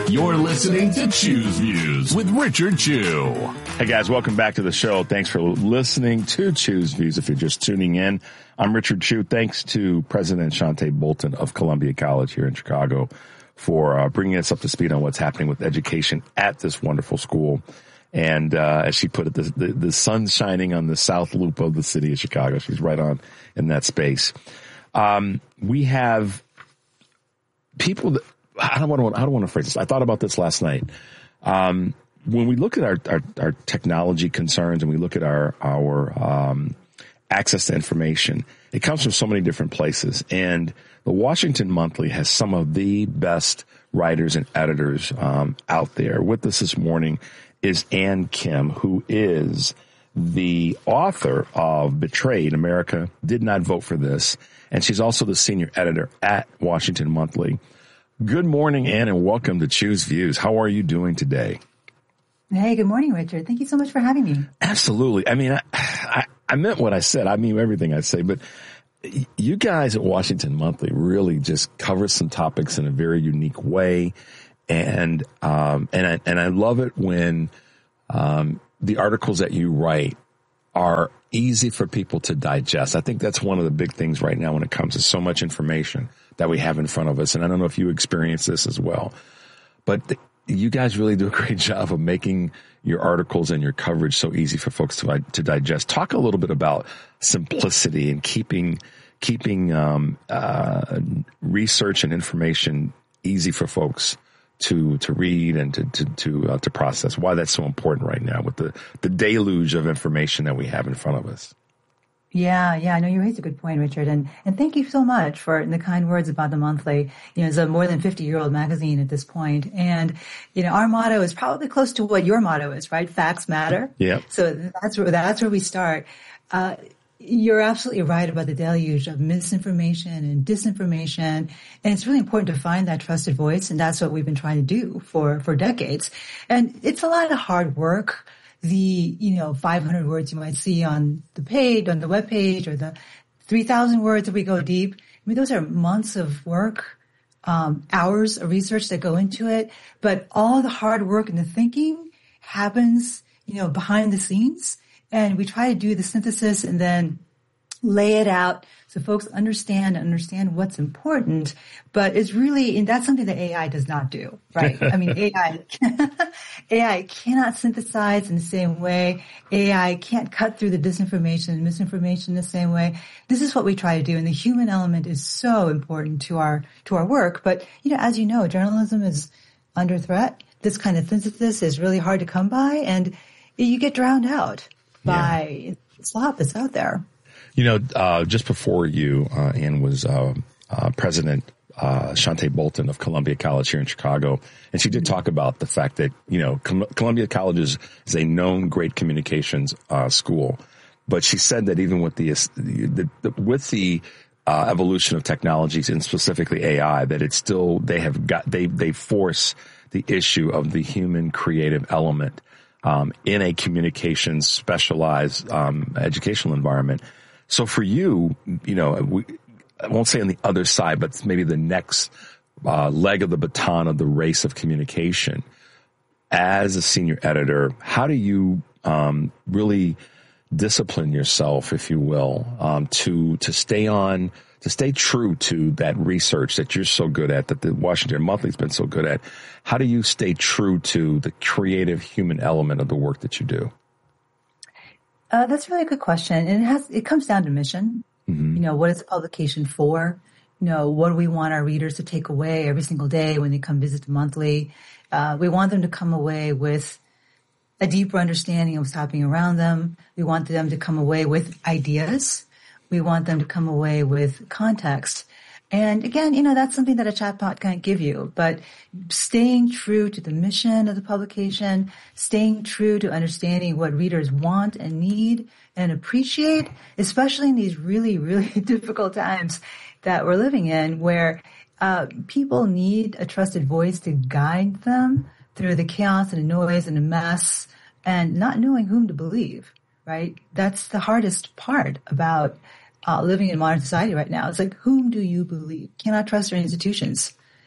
You're listening to Choose Views with Richard Chew. Hey guys, welcome back to the show. Thanks for listening to Choose Views. If you're just tuning in, I'm Richard Chew. Thanks to President Shante Bolton of Columbia College here in Chicago for bringing us up to speed on what's happening with education at this wonderful school. And as she put it, the sun's shining on the south loop of the city of Chicago. She's right on in that space. We have people that, I don't want to phrase this. I thought about this last night. When we look at our technology concerns and we look at our access to information, it comes from so many different places. And the Washington Monthly has some of the best writers and editors out there. With us this morning is Ann Kim, who is the author of Betrayed: America Did Not Vote for This. And she's also the senior editor at Washington Monthly. Good morning, Ann, and welcome to Choose Views. How are you doing today? Hey, good morning, Richard. Thank you so much for having me. Absolutely. I mean, I meant what I said. I mean everything I say, but you guys at Washington Monthly really just cover some topics in a very unique way. And I love it when the articles that you write are easy for people to digest. I think that's one of the big things right now when it comes to so much information that we have in front of us. And I don't know if you experience this as well, but you guys really do a great job of making your articles and your coverage so easy for folks to digest. Talk a little bit about simplicity and keeping research and information easy for folks to read and to process. Why that's so important right now with the deluge of information that we have in front of us. Yeah. No, you raised a good point, Richard. And thank you so much for the kind words about the Monthly. You know, it's a more than 50-year-old magazine at this point. And, you know, our motto is probably close to what your motto is, right? Facts matter. Yeah. So that's where we start. You're absolutely right about the deluge of misinformation and disinformation. And it's really important to find that trusted voice. And that's what we've been trying to do for decades. And it's a lot of hard work. The, 500 words you might see on the page, on the web page, or the 3,000 words that we go deep. I mean, those are months of work, hours of research that go into it. But all the hard work and the thinking happens, behind the scenes. And we try to do the synthesis and then lay it out so folks understand what's important. But it's really, and that's something that AI does not do, right? I mean, AI cannot synthesize in the same way. AI can't cut through the disinformation and misinformation in the same way. This is what we try to do. And the human element is so important to our work. But, as you know, journalism is under threat. This kind of synthesis is really hard to come by, and you get drowned out by slop that's out there. Just before you, Ann, was President Shante Bolton of Columbia College here in Chicago, and she did talk about the fact that, Columbia College is a known great communications school. But she said that even with the evolution of technologies and specifically AI, that it's still, they force the issue of the human creative element in a communications specialized educational environment. So for you, I won't say on the other side, but maybe the next leg of the baton of the race of communication. As a senior editor, how do you really discipline yourself, if you will, to stay true to that research that you're so good at, that the Washington Monthly's been so good at? How do you stay true to the creative human element of the work that you do? That's really a good question. And it comes down to mission. Mm-hmm. What is the publication for? What do we want our readers to take away every single day when they come visit the Monthly? We want them to come away with a deeper understanding of what's happening around them. We want them to come away with ideas. We want them to come away with context. And again, that's something that a chatbot can't give you, but staying true to the mission of the publication, staying true to understanding what readers want and need and appreciate, especially in these really, really difficult times that we're living in, where people need a trusted voice to guide them through the chaos and the noise and the mess and not knowing whom to believe, right? That's the hardest part about living in modern society right now. It's like, whom do you believe? Cannot trust our institutions.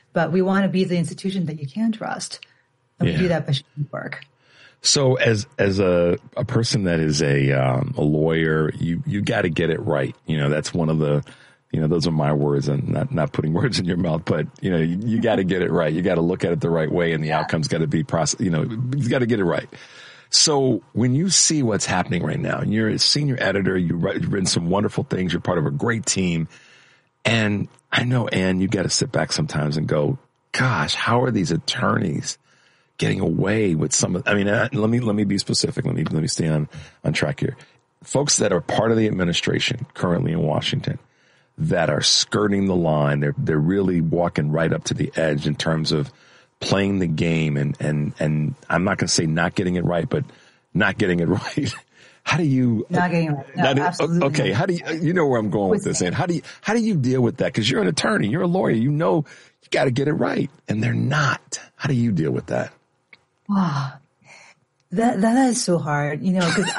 but we want to be the institution that you can trust. And we do that by showing work. So as a person that is a lawyer, you got to get it right. That's one of the, those are my words, and not putting words in your mouth, but you got to get it right. You got to look at it the right way, and the outcome's got to be you got to get it right. So when you see what's happening right now, and you're a senior editor, you've written some wonderful things, you're part of a great team. And I know, Ann, you got to sit back sometimes and go, gosh, how are these attorneys getting away with some of, let me be specific. Let me stay on track here. Folks that are part of the administration currently in Washington that are skirting the line, they're really walking right up to the edge in terms of playing the game and I'm not going to say not getting it right, but not getting it right. How do you not getting it right? No, absolutely. Okay. Not. How do you know where I'm going with this? And how do you deal with that? Because you're an attorney, you're a lawyer, you got to get it right, and they're not. How do you deal with that? Wow, that is so hard, because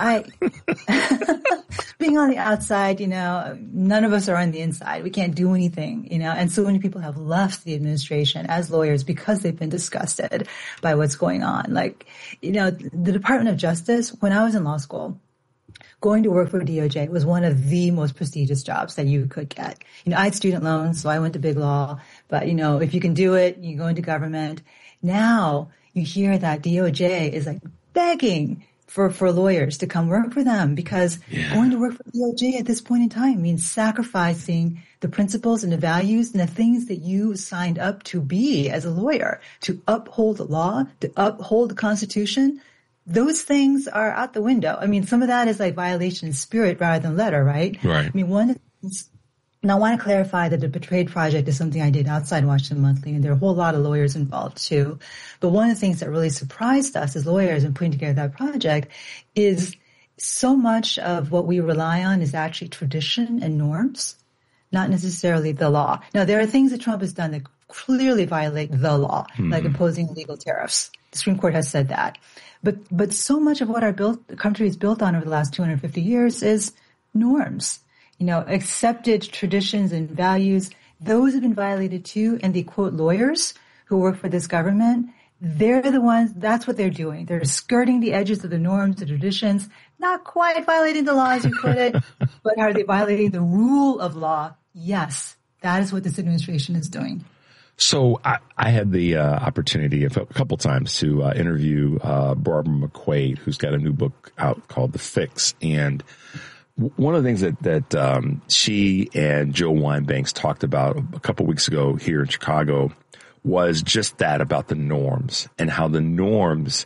being on the outside, none of us are on the inside. We can't do anything, and so many people have left the administration as lawyers because they've been disgusted by what's going on. Like, the Department of Justice, when I was in law school, going to work for DOJ was one of the most prestigious jobs that you could get. I had student loans, so I went to big law, but if you can do it, you go into government. Now you hear that DOJ is like begging for lawyers to come work for them because going to work for DOJ at this point in time means sacrificing the principles and the values and the things that you signed up to be as a lawyer, to uphold the law, to uphold the Constitution. Those things are out the window. Some of that is like violation in spirit rather than letter, right? Right. And I want to clarify that the Betrayed Project is something I did outside Washington Monthly, and there are a whole lot of lawyers involved too. But one of the things that really surprised us as lawyers in putting together that project is so much of what we rely on is actually tradition and norms, not necessarily the law. Now, there are things that Trump has done that clearly violate the law, like imposing illegal tariffs. The Supreme Court has said that. But so much of what our country is built on over the last 250 years is norms. Accepted traditions and values, those have been violated too. And the quote lawyers who work for this government, they're the ones, that's what they're doing. They're skirting the edges of the norms, the traditions, not quite violating the law as you put it, but are they violating the rule of law? Yes, that is what this administration is doing. So I had the opportunity a couple times to interview Barbara McQuade, who's got a new book out called The Fix. And one of the things that she and Joe Weinbanks talked about a couple weeks ago here in Chicago was just that about the norms and how the norms,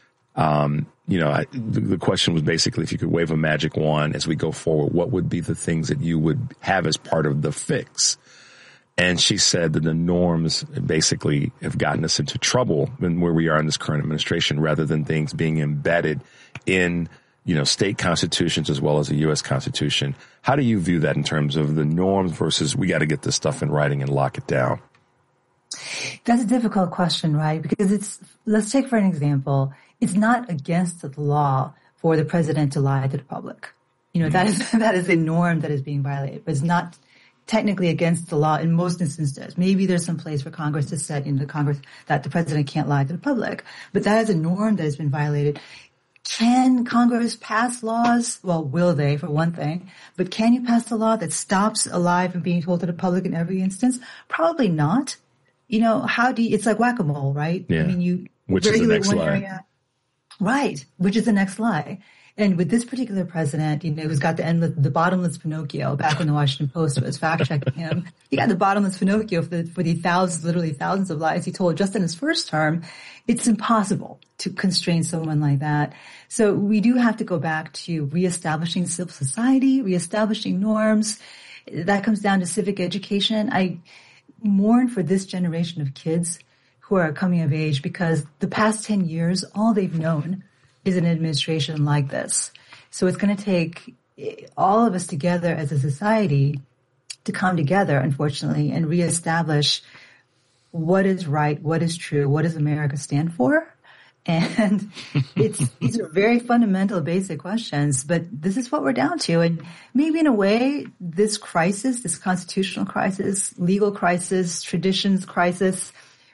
the question was basically if you could wave a magic wand as we go forward, what would be the things that you would have as part of the fix? And she said that the norms basically have gotten us into trouble in where we are in this current administration rather than things being embedded in state constitutions as well as the U.S. Constitution. How do you view that in terms of the norms versus we got to get this stuff in writing and lock it down? That's a difficult question, right? Because let's take for an example, it's not against the law for the president to lie to the public. That is a norm that is being violated, but it's not technically against the law in most instances. Maybe there's some place for Congress to set in the Congress that the president can't lie to the public, but that is a norm that has been violated. Can Congress pass laws? Well, will they, for one thing? But can you pass a law that stops a lie from being told to the public in every instance? Probably not. It's like whack-a-mole, right? Yeah. Which is the next lie? Right. Which is the next lie. And with this particular president, who's got the bottomless Pinocchio, back when the Washington Post was fact-checking him, he got the bottomless Pinocchio for the literally thousands of lies he told just in his first term. It's impossible to constrain someone like that. So we do have to go back to reestablishing civil society, reestablishing norms. That comes down to civic education. I mourn for this generation of kids who are coming of age because the past 10 years, all they've known is an administration like this. So it's going to take all of us together as a society to come together, unfortunately, and reestablish what is right, what is true, what does America stand for? And these are very fundamental, basic questions, but this is what we're down to. And maybe in a way, this crisis, this constitutional crisis, legal crisis, traditions crisis,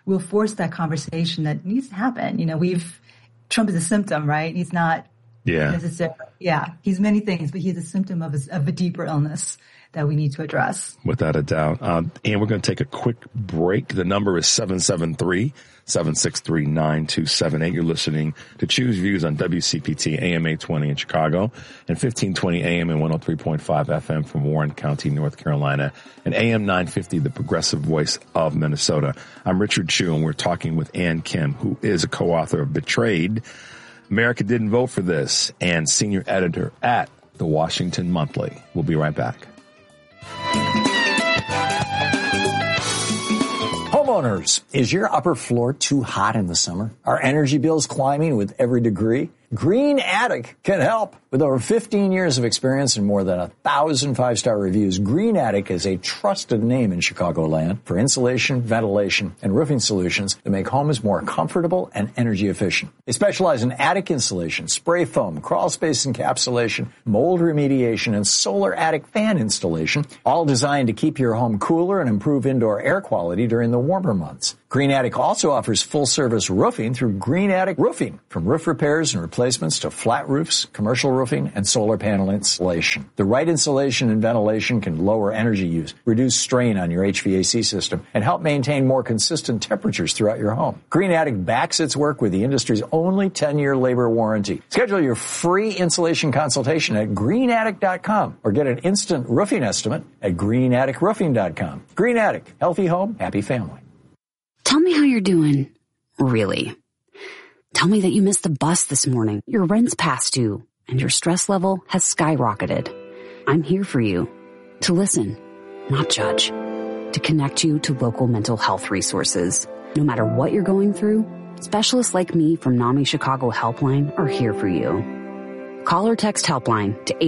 will force that conversation that needs to happen. Trump is a symptom, right? He's not necessarily, he's many things, but he's a symptom of a deeper illness that we need to address. Without a doubt. And we're going to take a quick break. The number is 773-763-9278. You're listening to Choose Views on WCPT AM 820 in Chicago and 1520 AM and 103.5 FM from Warren County, North Carolina, and AM 950, the progressive voice of Minnesota. I'm Richard Chu, and we're talking with Ann Kim, who is a co-author of Betrayed, America Didn't Vote for This, and senior editor at The Washington Monthly. We'll be right back. Homeowners, is your upper floor too hot in the summer? Are energy bills climbing with every degree? Green Attic can help. With over 15 years of experience and more than 1,000 five-star reviews, Green Attic is a trusted name in Chicagoland for insulation, ventilation, and roofing solutions that make homes more comfortable and energy efficient. They specialize in attic insulation, spray foam, crawl space encapsulation, mold remediation, and solar attic fan installation, all designed to keep your home cooler and improve indoor air quality during the warmer months. Green Attic also offers full-service roofing through Green Attic Roofing, from roof repairs and replacements to flat roofs, commercial roofing, and solar panel installation. The right insulation and ventilation can lower energy use, reduce strain on your HVAC system, and help maintain more consistent temperatures throughout your home. Green Attic backs its work with the industry's only 10-year labor warranty. Schedule your free insulation consultation at greenattic.com or get an instant roofing estimate at greenatticroofing.com. Green Attic, healthy home, happy family. Tell me how you're doing. Really. Tell me that you missed the bus this morning, your rent's past due, and your stress level has skyrocketed. I'm here for you. To listen, not judge. To connect you to local mental health resources. No matter what you're going through, specialists like me from NAMI Chicago Helpline are here for you. Call or text Helpline to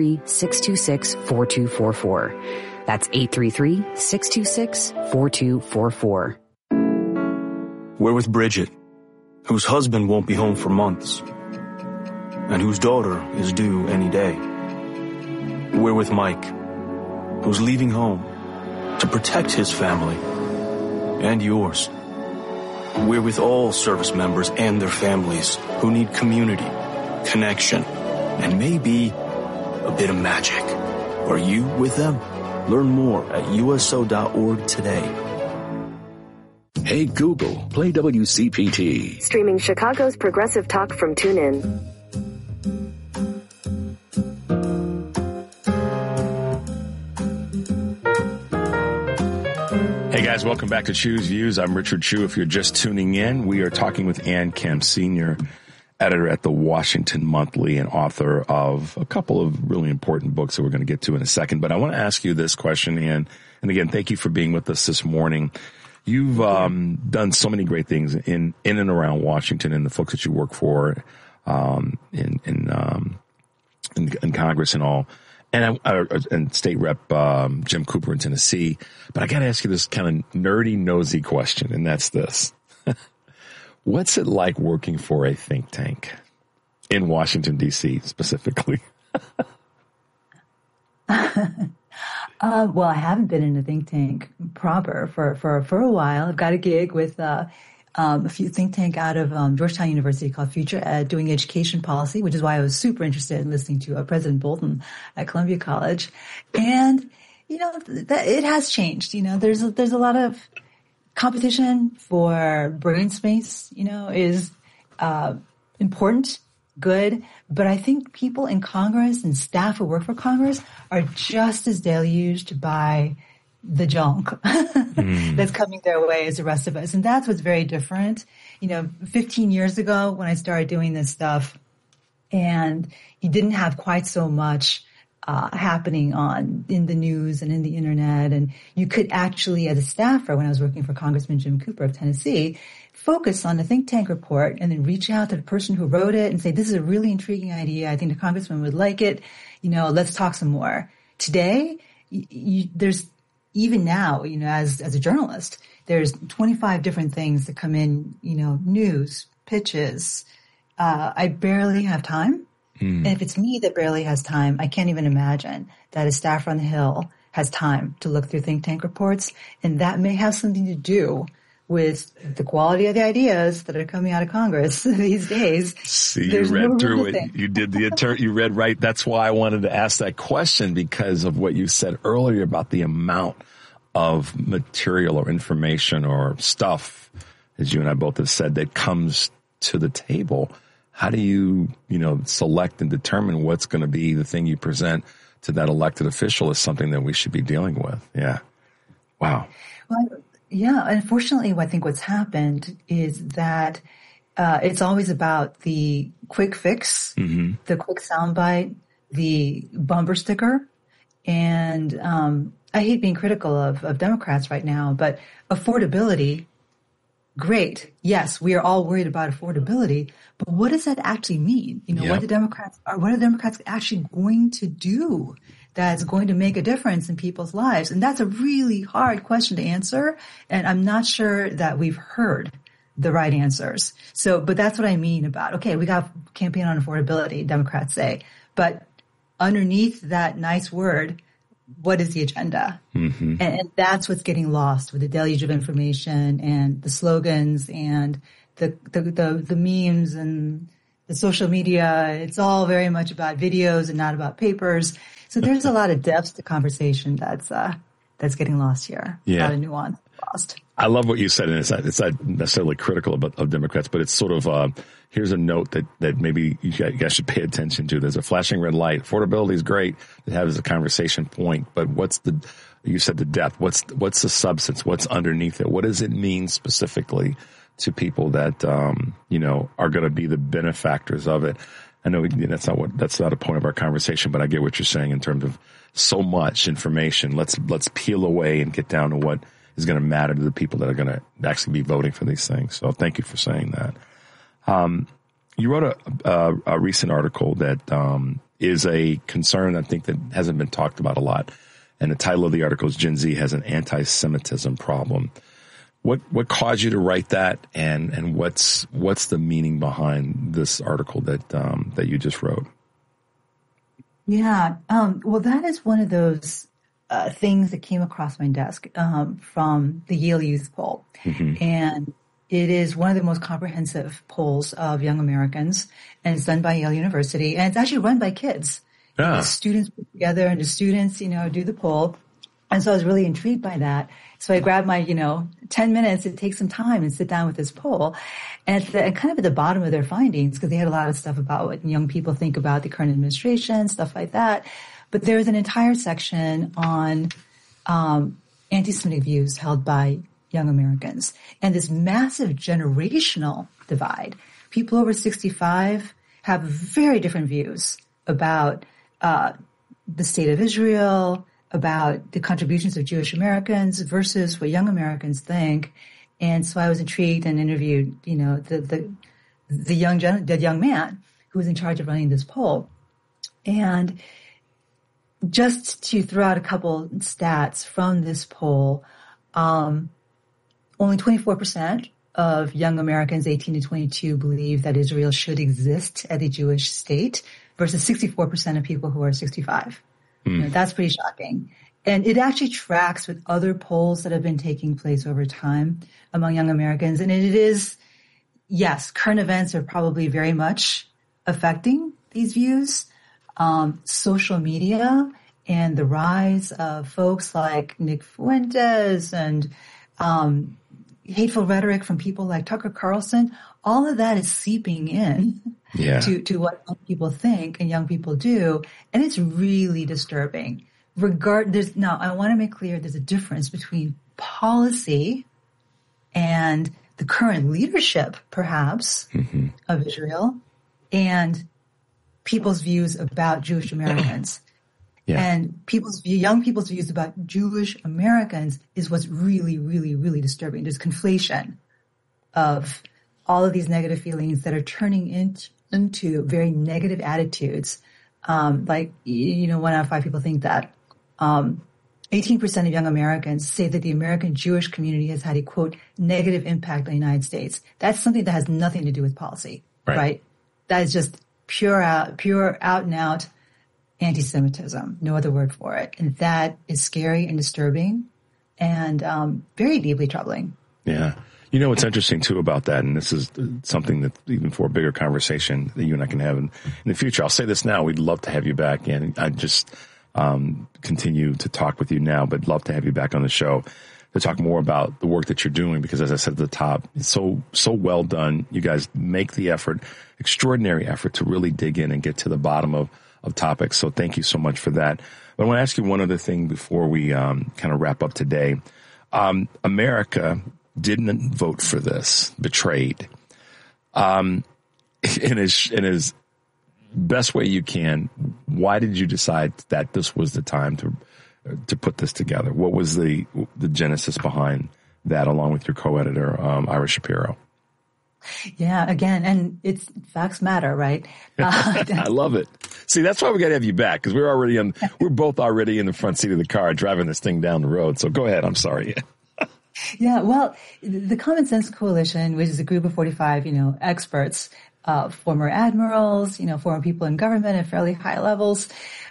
833-626-4244. That's 833-626-4244. We're with Bridget, whose husband won't be home for months, and whose daughter is due any day. We're with Mike, who's leaving home to protect his family and yours. We're with all service members and their families who need community, connection, and maybe a bit of magic. Are you with them? Learn more at uso.org today. Hey Google, play WCPT. Streaming Chicago's progressive talk from TuneIn. Hey guys, welcome back to Choose Views. I'm Richard Chu. If you're just tuning in, we are talking with Ann Kim, senior editor at The Washington Monthly and author of a couple of really important books that we're going to get to in a second. But I want to ask you this question, Ann. And again, thank you for being with us this morning. You've done so many great things in and around Washington, and the folks that you work for in Congress and all, and State Rep Jim Cooper in Tennessee. But I got to ask you this kind of nerdy, nosy question, and that's this: what's it like working for a think tank in Washington D.C. specifically? Well, I haven't been in a think tank proper for a while. I've got a gig with a few think tank out of Georgetown University called Future Ed, doing education policy, which is why I was super interested in listening to President Bolton at Columbia College. And it has changed. There's a lot of competition for brain space. Is important. Good, but I think people in Congress and staff who work for Congress are just as deluged by the junk that's coming their way as the rest of us. And that's what's very different. 15 years ago when I started doing this stuff, and you didn't have quite so much happening in the news and in the internet. And you could actually, as a staffer, when I was working for Congressman Jim Cooper of Tennessee, focus on the think tank report and then reach out to the person who wrote it and say, this is a really intriguing idea. I think the congressman would like it. Let's talk some more. Today, there's even now, as a journalist, there's 25 different things that come in, news, pitches. I barely have time. And if it's me that barely has time, I can't even imagine that a staffer on the Hill has time to look through think tank reports. And that may have something to do with the quality of the ideas that are coming out of Congress these days. See, you read through it. You did you read right. That's why I wanted to ask that question, because of what you said earlier about the amount of material or information or stuff, as you and I both have said, that comes to the table. How do you, select and determine what's going to be the thing you present to that elected official is something that we should be dealing with. Yeah. Wow. Well, yeah. Unfortunately, I think what's happened is that it's always about the quick fix, the quick soundbite, the bumper sticker. And I hate being critical of Democrats right now, but affordability, great. Yes, we are all worried about affordability, but what does that actually mean? What are the Democrats actually going to do that's going to make a difference in people's lives? And that's a really hard question to answer. And I'm not sure that we've heard the right answers. But that's what I mean about, okay, we got campaign on affordability, Democrats say, but underneath that nice word, what is the agenda? And that's what's getting lost with the deluge of information and the slogans and the memes and the social media. It's all very much about videos and not about papers. So there's a lot of depth to conversation that's getting lost here. A lot of nuance lost. I love what you said, and it's not necessarily critical of Democrats, but it's sort of here's a note that maybe you guys should pay attention to. There's a flashing red light. Affordability is great to have as a conversation point, but you said the depth. What's the substance? What's underneath it? What does it mean specifically to people that are going to be the benefactors of it? I know that's not a point of our conversation, but I get what you're saying in terms of so much information. Let's peel away and get down to what is going to matter to the people that are going to actually be voting for these things. So thank you for saying that. You wrote a recent article that is a concern, I think, that hasn't been talked about a lot. And the title of the article is Gen Z has an anti-Semitism problem. What caused you to write that, and what's the meaning behind this article that you just wrote? Yeah. Well, that is one of those things that came across my desk from the Yale Youth Poll. And it is one of the most comprehensive polls of young Americans, and it's done by Yale University, and it's actually run by kids. The students put together, and the students, do the poll. And so I was really intrigued by that. So I grabbed my, 10 minutes to take some time and sit down with this poll. And kind of at the bottom of their findings, because they had a lot of stuff about what young people think about the current administration, stuff like that. But there was an entire section on anti-Semitic views held by young Americans and this massive generational divide. People over 65 have very different views about the state of Israel, about the contributions of Jewish Americans versus what young Americans think. And so I was intrigued and interviewed, the young man who was in charge of running this poll. And just to throw out a couple stats from this poll, only 24% of young Americans 18 to 22 believe that Israel should exist as a Jewish state versus 64% of people who are 65. That's pretty shocking. And it actually tracks with other polls that have been taking place over time among young Americans. And it is, yes, current events are probably very much affecting these views. Social media and the rise of folks like Nick Fuentes and hateful rhetoric from people like Tucker Carlson, all of that is seeping in to what young people think and young people do. And it's really disturbing. Now, I want to make clear there's a difference between policy and the current leadership, perhaps, of Israel and people's views about Jewish Americans. And young people's views about Jewish Americans is what's really, really, really disturbing. There's conflation of all of these negative feelings that are turning into very negative attitudes. 1 out of 5 people think that. 18% of young Americans say that the American Jewish community has had a, quote, negative impact on the United States. That's something that has nothing to do with policy, right? That is just pure out and out anti-Semitism, no other word for it. And that is scary and disturbing and very deeply troubling. Yeah. You know what's interesting too about that, and this is something that even for a bigger conversation that you and I can have in the future. I'll say this now: we'd love to have you back, and I just continue to talk with you now, but love to have you back on the show to talk more about the work that you're doing. Because as I said at the top, it's so well done. You guys make the effort, extraordinary effort, to really dig in and get to the bottom of topics. So thank you so much for that. But I want to ask you one other thing before we kind of wrap up today. America didn't vote for this, betrayed. In his best way you can, why did you decide that this was the time to put this together? What was the genesis behind that, along with your co-editor, Ira Shapiro? Yeah, again, and it's facts matter, right? I love it. See, that's why we got to have you back, because we're both already in the front seat of the car driving this thing down the road. So go ahead. I'm sorry. Yeah, well, the Common Sense Coalition, which is a group of 45, experts, former admirals, former people in government at fairly high levels,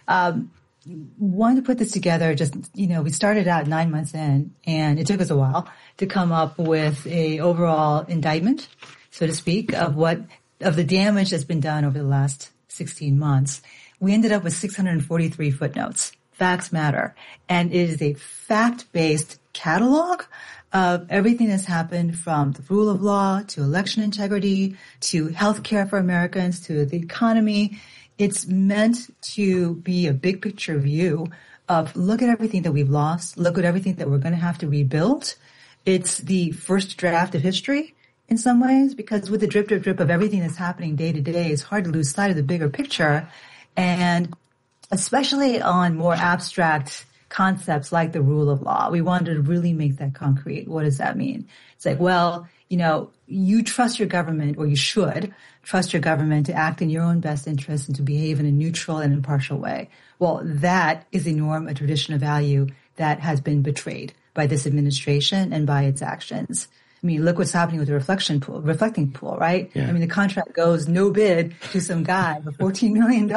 wanted to put this together. Just, we started out 9 months in, and it took us a while to come up with a overall indictment, so to speak, of the damage that's been done over the last 16 months. We ended up with 643 footnotes. Facts matter. And it is a fact-based catalog of everything that's happened, from the rule of law to election integrity to health care for Americans to the economy. It's meant to be a big picture view of, look at everything that we've lost, look at everything that we're going to have to rebuild. It's the first draft of history in some ways, because with the drip, drip, drip of everything that's happening day to day, it's hard to lose sight of the bigger picture. And especially on more abstract concepts like the rule of law, we wanted to really make that concrete. What does that mean? It's like, well, you trust your government, or you should trust your government to act in your own best interest and to behave in a neutral and impartial way. Well, that is a norm, a tradition, a value that has been betrayed by this administration and by its actions. I mean, look what's happening with the reflecting pool, right? Yeah. I mean, the contract goes no bid to some guy for $14 million,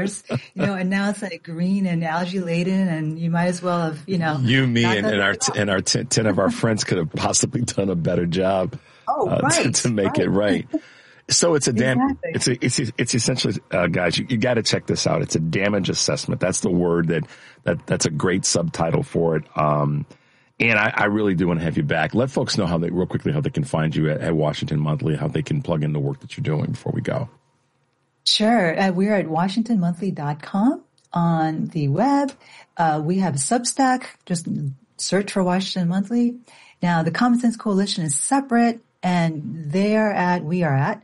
and now it's like green and algae laden, and you might as well have, you, me, and our 10 of our friends could have possibly done a better job to make it right. So it's it's essentially, guys, you got to check this out. It's a damage assessment. That's the word that's a great subtitle for it. And I really do want to have you back. Let folks know how they can find you at Washington Monthly, how they can plug in the work that you're doing before we go. Sure. We're at WashingtonMonthly.com on the web. We have a Substack. Just search for Washington Monthly. Now, the Common Sense Coalition is separate, and we are at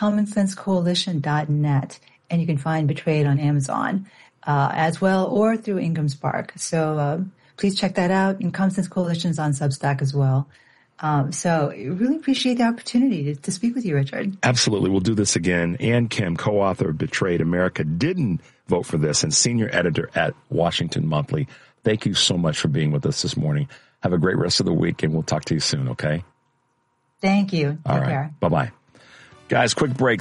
commonsensecoalition.net. And you can find Betrayed on Amazon as well, or through Ingham Spark. So please check that out. And Common Sense Coalition is on Substack as well. So I really appreciate the opportunity to speak with you, Richard. Absolutely. We'll do this again. Ann Kim, co-author of Betrayed, America Didn't Vote for This, and senior editor at Washington Monthly. Thank you so much for being with us this morning. Have a great rest of the week, and we'll talk to you soon, okay? Thank you. Take care. Bye-bye. Guys, quick break,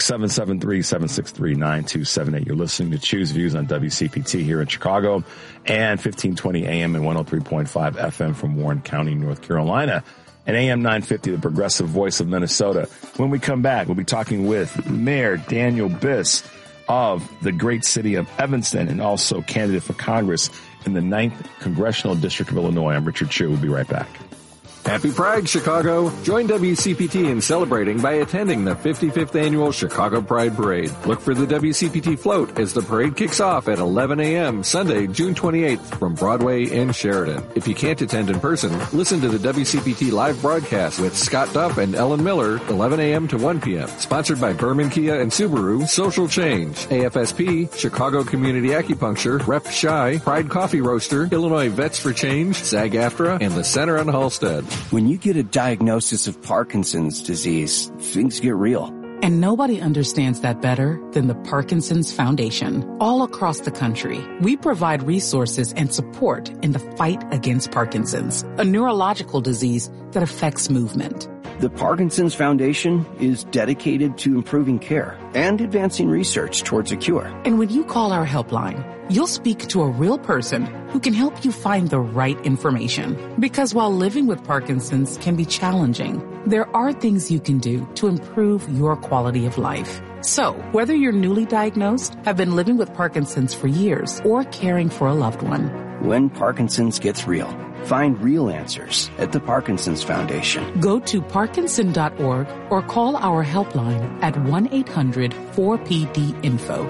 773-763-9278. You're listening to Choose Views on WCPT here in Chicago and 1520 AM and 103.5 FM from Warren County, North Carolina, and AM 950, the progressive voice of Minnesota. When we come back, we'll be talking with Mayor Daniel Biss of the great city of Evanston and also candidate for Congress in the 9th Congressional District of Illinois. I'm Richard Chu. We'll be right back. Happy Pride, Chicago! Join WCPT in celebrating by attending the 55th Annual Chicago Pride Parade. Look for the WCPT float as the parade kicks off at 11 a.m. Sunday, June 28th from Broadway and Sheridan. If you can't attend in person, listen to the WCPT live broadcast with Scott Duff and Ellen Miller, 11 a.m. to 1 p.m. Sponsored by Berman Kia and Subaru, Social Change, AFSP, Chicago Community Acupuncture, Rep Shy, Pride Coffee Roaster, Illinois Vets for Change, SAG-AFTRA, and the Center on Halstead. When you get a diagnosis of Parkinson's disease, things get real. And nobody understands that better than the Parkinson's Foundation. All across the country, we provide resources and support in the fight against Parkinson's, a neurological disease that affects movement. The Parkinson's Foundation is dedicated to improving care and advancing research towards a cure. And when you call our helpline, you'll speak to a real person who can help you find the right information. Because while living with Parkinson's can be challenging, there are things you can do to improve your quality of life. So, whether you're newly diagnosed, have been living with Parkinson's for years, or caring for a loved one, when Parkinson's gets real, find real answers at the Parkinson's Foundation. Go to Parkinson.org or call our helpline at 1-800-4PD-INFO,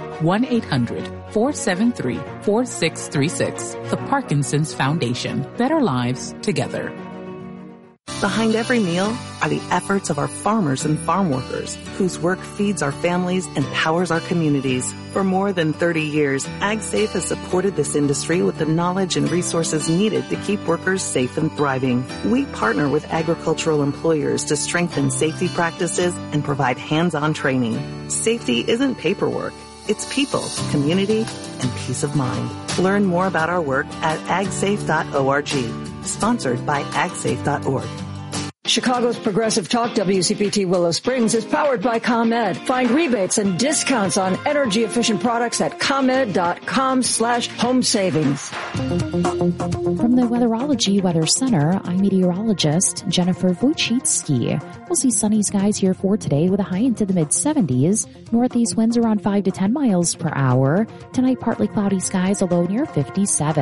1-800-473-4636. The Parkinson's Foundation. Better lives together. Behind every meal are the efforts of our farmers and farm workers, whose work feeds our families and powers our communities. For more than 30 years, AgSafe has supported this industry with the knowledge and resources needed to keep workers safe and thriving. We partner with agricultural employers to strengthen safety practices and provide hands-on training. Safety isn't paperwork. It's people, community, and peace of mind. Learn more about our work at agsafe.org. Sponsored by agsafe.org. Chicago's Progressive Talk WCPT Willow Springs is powered by ComEd. Find rebates and discounts on energy-efficient products at ComEd.com/home savings. From the Weatherology Weather Center, I'm meteorologist Jennifer Wojcicki. We'll see sunny skies here for today with a high into the mid-70s. Northeast winds around 5 to 10 miles per hour. Tonight, partly cloudy skies, a low near 57.